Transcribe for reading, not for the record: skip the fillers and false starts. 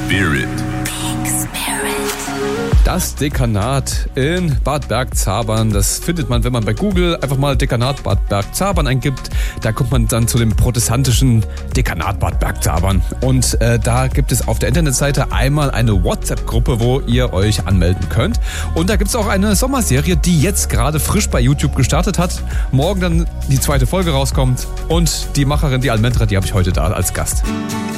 Spirit. Das Dekanat in Bad Bergzabern, das findet man, wenn man bei Google einfach mal Dekanat Bad Bergzabern eingibt. Da kommt man dann zu dem protestantischen Dekanat Bad Bergzabern. Und da gibt es auf der Internetseite einmal eine WhatsApp-Gruppe, wo ihr euch anmelden könnt. Und da gibt es auch eine Sommerserie, die jetzt gerade frisch bei YouTube gestartet hat. Morgen dann die zweite Folge rauskommt. Und die Macherin, die Almendra, die habe ich heute da als Gast.